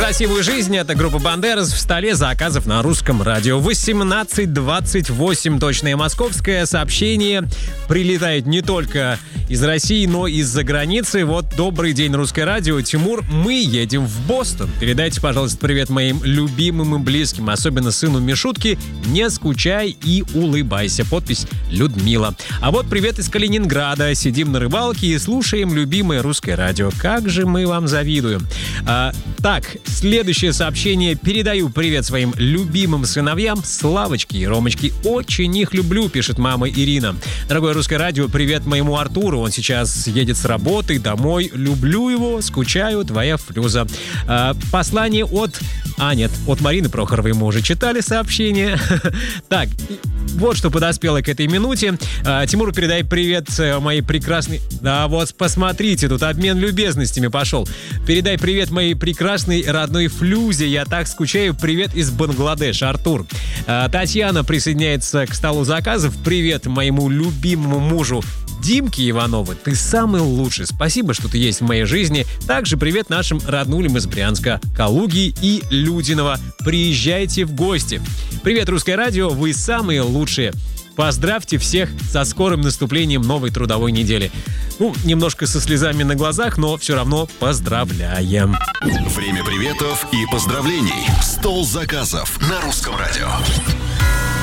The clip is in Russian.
красивую жизнь. Это группа Бандерас. В столе заказов на русском радио. 18:28. Точное московское сообщение. Прилетает не только из России, но и из-за границы. Вот, добрый день, русское радио. Тимур, мы едем в Бостон. Передайте, пожалуйста, привет моим любимым и близким, особенно сыну Мишутки. Не скучай и улыбайся. Подпись Людмила. А вот привет из Калининграда. Сидим на рыбалке и слушаем любимое русское радио. Как же мы вам завидуем. Так, следующее сообщение. Передаю привет своим любимым сыновьям Славочке и Ромочке. Очень их люблю, пишет мама Ирина. Дорогое русское радио, привет моему Артуру. Он сейчас едет с работы домой. Люблю его, скучаю, твоя Флюза. Послание от Марины Прохоровой мы уже читали сообщение. Так, вот что подоспело к этой минуте. Тимуру передай привет моей прекрасной... Да вот, посмотрите, тут обмен любезностями пошел. Передай привет моей прекрасной родной Флюзе. Я так скучаю. Привет из Бангладеш, Артур. Татьяна присоединяется к столу заказов. Привет моему любимому мужу Димке Иванову. Ты самый лучший. Спасибо, что ты есть в моей жизни. Также привет нашим роднулям из Брянска, Калуги и Людиного. Приезжайте в гости. Привет, русское радио. Вы самые лучшие. Поздравьте всех со скорым наступлением новой трудовой недели. Немножко со слезами на глазах, но все равно поздравляем. Время приветов и поздравлений. Стол заказов на русском радио.